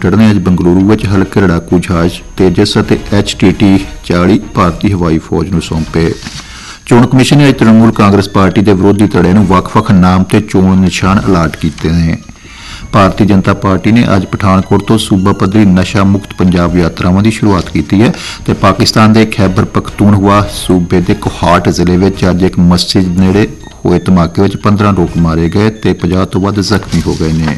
Limited ने अज बंगलुरू में हल्के लड़ाकू जहाज तेजस और HTT-40 भारतीय हवाई फौज को सौंपे। चोण कमिशन ने अज तृणमूल कांग्रेस पार्टी के विरोधी धड़े को ਵੱਖ-ਵੱਖ नाम ते चोण निशान अलाट किए हैं। भारतीय जनता पार्टी ने अज पठानकोट तो सूबा पद्धरी नशा मुक्त पंजाब यात्रावां की शुरुआत की है ते पाकिस्तान के खैबर पख्तूनख्वा सूबे के कोहाट जिले में अज एक मस्जिद नेड़े होए धमाके में 15 लोग मारे गए ते 50 तो वध जख्मी हो गए ने।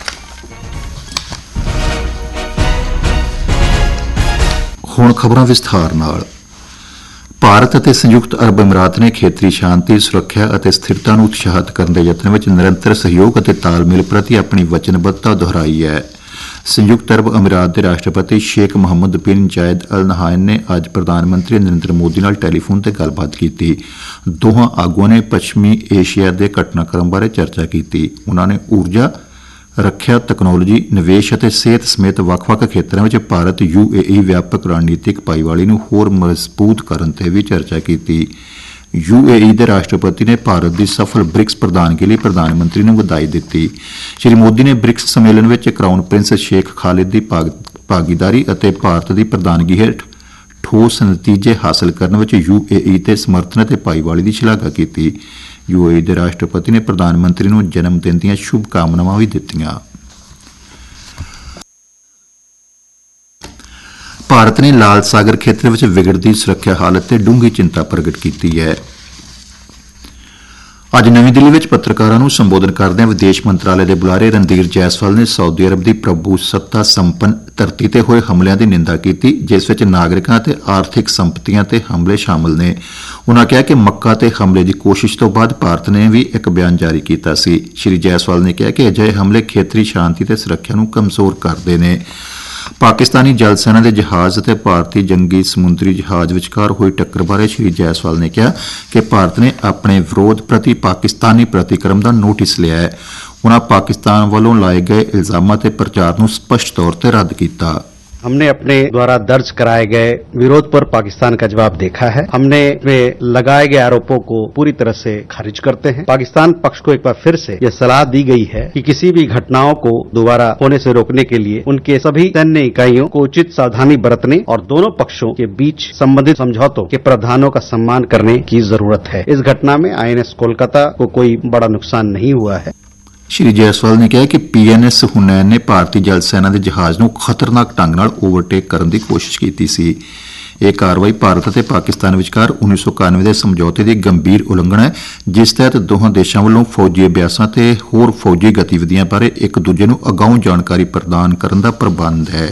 हुण खबरां विस्तार नाल। भारत और संयुक्त अरब अमीरात ने खेतरी शांति सुरक्षा और स्थिरता को उत्साहित करने के यत्न में निरंतर सहयोग और तालमेल प्रति अपनी वचनबद्धता दोहराई है। संयुक्त अरब अमीरात के राष्ट्रपति शेख मोहम्मद बिन जायद अल नहायन ने अज प्रधानमंत्री नरेंद्र मोदी नाल टैलीफोन पर गलबात की। दोहां आगुआं ने पश्चिमी एशिया के घटनाक्रम बारे चर्चा की। उन्होंने ऊर्जा, रक्षा, तकनोलोजी, निवेश और सेहत समेत ਵੱਖ-ਵੱਖ खेत्रों में भारत UAE व्यापक रणनीतिक भाईवाली को होर मजबूत करने पर भी चर्चा की। UAE के राष्ट्रपति ने भारत की सफल ब्रिक्स प्रधान के लिए प्रधानमंत्री ने बधाई दी। श्री मोदी ने ब्रिक्स सम्मेलन में क्राउन प्रिंस शेख खालिद की भागीदारी और भारत की प्रधानगी हेठ ठोस नतीजे हासिल करने में UAE के समर्थन और भाईवाली की शलाघा की। UAE के राष्ट्रपति ने प्रधानमंत्री को जन्मदिन दी शुभकामनावां भी दित्तियां। भारत ने लाल सागर खेत्र में विगड़ती सुरक्षा हालत से डूंघी चिंता प्रगट की है। अज नवी दिल्ली में पत्रकारों को संबोधन करदे विदेश मंत्रालय के बुलारे रणधीर जायसवाल ने सऊदी अरब की प्रभुसत्ता संपन्न धरती ते होए हमलियां की निंदा की, जिस विच नागरिकां ते आर्थिक संपत्तियां ते हमले शामिल ने। उन्होंने कहा कि मक्का ते हमले की कोशिश तो बाद भारत ने भी एक बयान जारी किया सी। श्री जायसवाल ने कहा कि अजिहे हमले खेतरी शांति ते सुरक्षा को कमजोर करते हैं। पाकिस्तानी जल सेना के जहाज और भारतीय जंगी समुद्री जहाज विचकार हुई टक्कर बारे श्री जायसवाल ने कहा कि भारत ने अपने विरोध प्रति पाकिस्तानी प्रतिक्रम का नोटिस लिया है। उन्होंने पाकिस्तान वालों लाए गए इल्जामां ते प्रचार को स्पष्ट तौर पर रद्द किया। हमने अपने द्वारा दर्ज कराए गए विरोध पर पाकिस्तान का जवाब देखा है। हमने इसमें लगाए गए आरोपों को पूरी तरह से खारिज करते हैं। पाकिस्तान पक्ष को एक बार फिर से यह सलाह दी गई है कि किसी भी घटनाओं को दोबारा होने से रोकने के लिए उनके सभी सैन्य इकाइयों को उचित सावधानी बरतने और दोनों पक्षों के बीच संबंधित समझौतों के प्रावधानों का सम्मान करने की जरूरत है। इस घटना में INS कोलकाता को कोई बड़ा नुकसान नहीं हुआ है। श्री जायसवाल ने कहा कि PNS हुनैन ने भारतीय जल सेना के जहाज को खतरनाक ढंग नाल ओवरटेक करने की कोशिश की सी। यह कार्रवाई भारत और पाकिस्तान विचकार 1991 के समझौते की गंभीर उलंघना है, जिस तहत दोहां देशों वालों फौजी अभ्यासां ते होर फौजी गतिविधियां बारे एक दूजे को अगाऊं जानकारी प्रदान करने का प्रबंध है।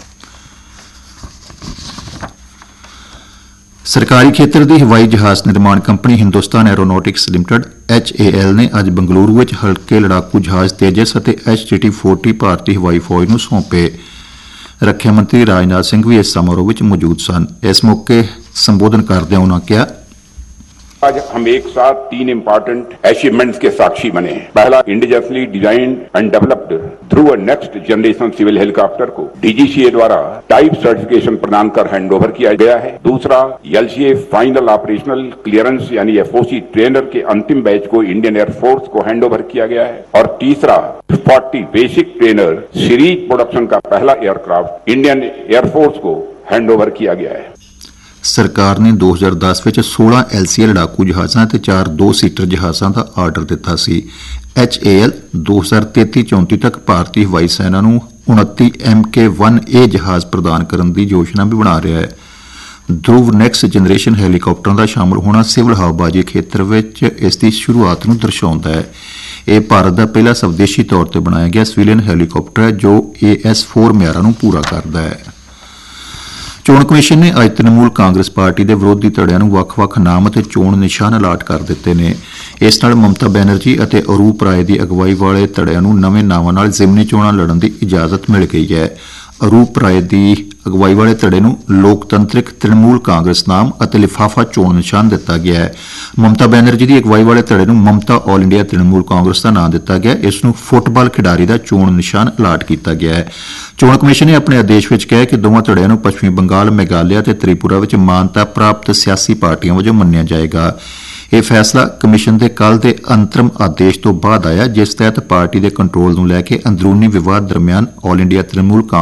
सरकारी खेत्र की हवाई जहाज निर्माण company Hindustan aeronautics limited HAL ने अज बंगलुरू में हल्के लड़ाकू जहाज तेजस और HTT-40 भारतीय हवाई फौज को सौंपे। रक्षा मंत्री राजनाथ सिंह भी इस समारोह में मौजूद सन। इस मौके संबोधन करदे उन्होंने कहा, आज हम एक साथ 3 इम्पोर्टेंट अचीवमेंट्स के साक्षी बने हैं। पहला, indigenously designed and developed through a next generation civil helicopter को DGCA द्वारा टाइप सर्टिफिकेशन प्रदान कर हैंडओवर किया गया है। दूसरा, LCA फाइनल ऑपरेशनल क्लियरेंस यानी FOC ट्रेनर के अंतिम बैच को इंडियन एयरफोर्स को हैंडओवर किया गया है। और तीसरा, 40 बेसिक ट्रेनर सीरीज प्रोडक्शन का पहला एयरक्राफ्ट इंडियन एयरफोर्स को हैंडओवर किया गया है। सरकार ने 2010 में 16 LCA लड़ाकू जहाज़ों ते 4 2-सीटर जहाज़ों का आर्डर दिता सी। HAL 2033-34 तक भारतीय हवाई सेना को 29 MK-1A जहाज़ प्रदान करने की योजना भी बना रहा है। ध्रुव नैक्सट जनरेशन हैलीकॉप्टरों का शामिल होना सिविल हवाबाजी खेत्र में इसकी शुरुआत को दर्शाता है। यह भारत का पहला स्वदेशी तौर पर बनाया गया सिविलियन हैलीकॉप्टर है जो AS4 म्यारां को पूरा करता है। चोण कमिशन ने अज तृणमूल कांग्रेस पार्टी के विरोधी धड़िਆਂ ਨੂੰ ਵੱਖ-ਵੱਖ नाम ਅਤੇ ਚੋਣ ਨਿਸ਼ਾਨ ਅਲਾਟ ਕਰ ਦਿੱਤੇ ਨੇ। ਇਸ ਨਾਲ ਮਮਤਾ ਬੈਨਰਜੀ ਅਤੇ ਅਰੂਪ ਰਾਏ ਦੀ ਅਗਵਾਈ ਵਾਲੇ ਧੜਿਆਂ ਨੂੰ ਨਵੇਂ ਨਾਵਾਂ ਨਾਲ ਜ਼ਿਮਨੀ ਚੋਣਾਂ ਲੜਨ ਦੀ ਇਜਾਜ਼ਤ ਮਿਲ ਗਈ ਹੈ। ਅਰੂਪ ਰਾਏ ਦੀ ਅਗਵਾਈ ਵਾਲੇ ਧੜੇ ਨੂੰ ਲੋਕਤੰਤਰਿਕ ਤ੍ਰਿਣਮੂਲ ਕਾਂਗਰਸ ਨਾਮ ਅਤੇ ਲਿਫਾਫਾ ਚੋਣ ਨਿਸ਼ਾਨ ਦਿੱਤਾ ਗਿਆ ਹੈ। ਮਮਤਾ ਬੈਨਰਜੀ ਦੀ ਅਗਵਾਈ ਵਾਲੇ ਧੜੇ ਨੂੰ ਮਮਤਾ ਆਲ ਇੰਡੀਆ ਤ੍ਰਿਣਮੂਲ ਕਾਂਗਰਸ ਦਾ ਨਾਮ ਦਿੱਤਾ ਗਿਆ। ਇਸ ਨੂੰ ਫੁੱਟਬਾਲ ਖਿਡਾਰੀ ਦਾ ਚੋਣ ਨਿਸ਼ਾਨ ਅਲਾਟ ਕੀਤਾ ਗਿਆ ਹੈ। ਚੋਣ ਕਮਿਸ਼ਨ ਨੇ ਆਪਣੇ ਆਦੇਸ਼ ਵਿੱਚ ਕਿਹਾ ਕਿ ਦੋਵਾਂ ਧੜਿਆਂ ਨੂੰ ਪੱਛਮੀ ਬੰਗਾਲ, ਮੇਘਾਲਿਆ ਤੇ ਤ੍ਰਿਪੁਰਾ ਵਿੱਚ ਮਾਨਤਾ ਪ੍ਰਾਪਤ ਸਿਆਸੀ ਪਾਰਟੀਆਂ ਵਜੋਂ ਮੰਨਿਆ ਜਾਏਗਾ। ਇਹ ਫੈਸਲਾ ਕਮਿਸ਼ਨ ਦੇ ਕੱਲ੍ਹ ਦੇ ਅੰਤਰਿਮ ਆਦੇਸ਼ ਤੋਂ ਬਾਅਦ ਆਇਆ, ਜਿਸ ਤਹਿਤ ਪਾਰਟੀ ਦੇ ਕੰਟਰੋਲ ਨੂੰ ਲੈ ਕੇ ਅੰਦਰੂਨੀ ਵਿਵਾਦ ਦਰਮਿਆਨ ਆਲ ਇੰਡੀਆ ਤ੍ਰਿਣਮੂਲ